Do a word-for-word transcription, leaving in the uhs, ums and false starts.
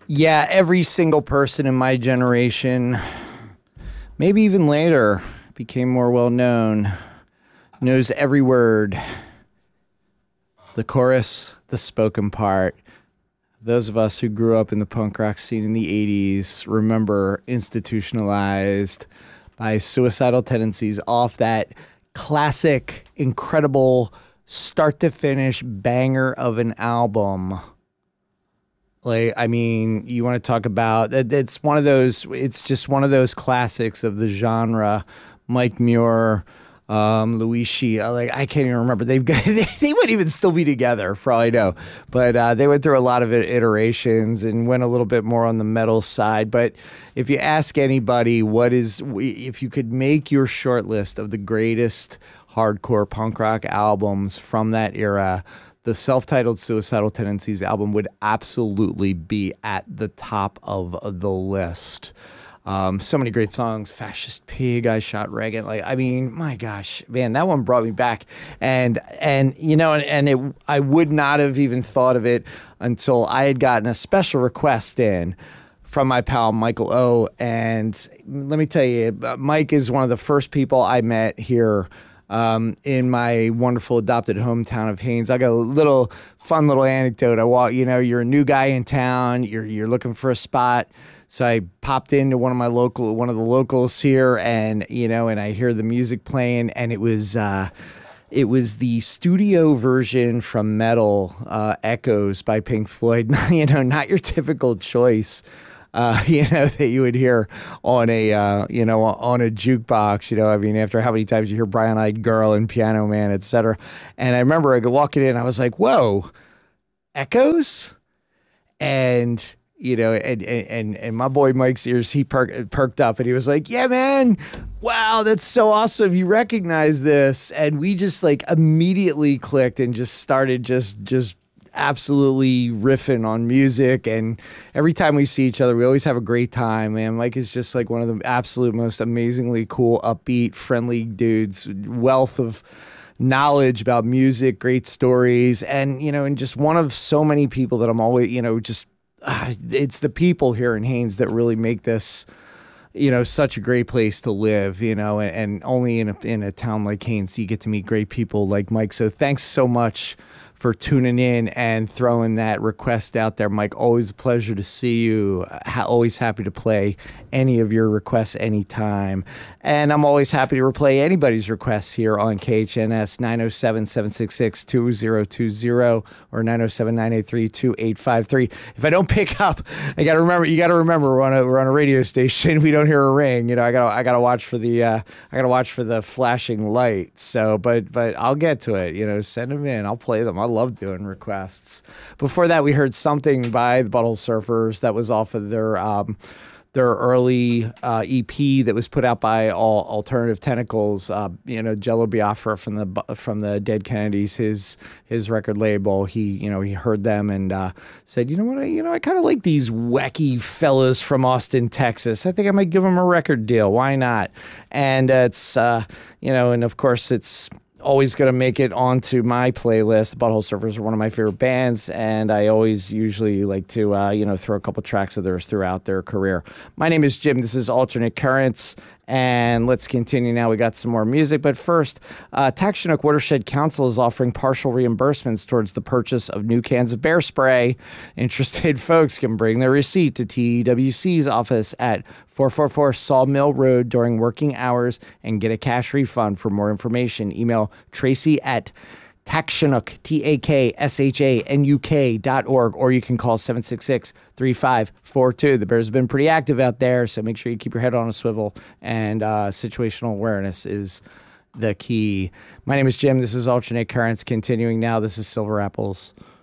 Yeah, every single person in my generation, maybe even later, became more well known, knows every word, the chorus, the spoken part. Those of us who grew up in the punk rock scene in the eighties remember Institutionalized by Suicidal Tendencies off that classic, incredible, start to finish banger of an album. Like, I mean, you want to talk about, it's one of those, it's just one of those classics of the genre. Mike Muir, um, Luigi, like, I can't even remember. They've got, they, they might even still be together, for all I know. But uh, they went through a lot of iterations and went a little bit more on the metal side. But if you ask anybody, what is, if you could make your short list of the greatest hardcore punk rock albums from that era, the self-titled Suicidal Tendencies album would absolutely be at the top of the list. Um, so many great songs. Fascist Pig, I Shot Reagan. Like, I mean, my gosh, man, that one brought me back. And, and you know, and, and it, I would not have even thought of it until I had gotten a special request in from my pal, Michael O. And let me tell you, Mike is one of the first people I met here Um, in my wonderful adopted hometown of Haines. I got a little fun little anecdote. I walk, you know, you're a new guy in town, you're you're looking for a spot. So I popped into one of my local, one of the locals here, and you know, and I hear the music playing, and it was uh, it was the studio version from Metal, uh, Echoes by Pink Floyd. You know, not your typical choice. Uh, you know, that you would hear on a, uh, you know, on a jukebox, you know, I mean, after how many times you hear Bright Eyed Girl and Piano Man, et cetera. And I remember I walking in, I was like, whoa, Echoes? And, you know, and, and, and my boy Mike's ears, he per- perked up and he was like, yeah, man, wow, that's so awesome. You recognize this. And we just like immediately clicked and just started just, just, absolutely riffing on music, and every time we see each other we always have a great time, man. Mike is just like one of the absolute most amazingly cool, upbeat, friendly dudes, wealth of knowledge about music, great stories, and you know, and just one of so many people that I'm always, you know, just uh, it's the people here in Haines that really make this, you know, such a great place to live, you know, and, and only in a, in a town like Haines you get to meet great people like Mike. So thanks so much for tuning in and throwing that request out there, Mike. Always a pleasure to see you. Ha- always happy to play any of your requests anytime. And I'm always happy to replay anybody's requests here on K H N S nine oh seven, seven six six, two oh two oh or nine oh seven, nine eight three, two eight five three. If I don't pick up, I gotta remember, you gotta remember we're on a, we're on a radio station. We don't hear a ring. You know, I gotta, I gotta watch for the, uh, I gotta watch for the flashing light. So, but, but I'll get to it, you know, send them in. I'll play them. I'll love doing requests. Before that, we heard something by the Butthole Surfers that was off of their um, their early uh, E P that was put out by All Alternative Tentacles. Uh, you know, Jello Biafra from the from the Dead Kennedys, his his record label. He you know he heard them and uh, said, you know what, I, you know I kind of like these wacky fellas from Austin, Texas. I think I might give them a record deal. Why not? And uh, it's uh, you know, and of course it's always going to make it onto my playlist. The Butthole Surfers are one of my favorite bands, and I always usually like to, uh, you know, throw a couple tracks of theirs throughout their career. My name is Jim. This is Alternate Currents, and let's continue now. We got some more music, but first, uh, Tax Chinook Watershed Council is offering partial reimbursements towards the purchase of new cans of bear spray. Interested folks can bring their receipt to T W C's office at four forty-four Sawmill Road during working hours and get a cash refund. For more information, email Tracy at Takshanuk, T A K S H A N U K dot org, or you can call seven six six, three five four two. The Bears have been pretty active out there, so make sure you keep your head on a swivel, and uh, situational awareness is the key. My name is Jim. This is Alternate Currents. Continuing now, this is Silver Apples.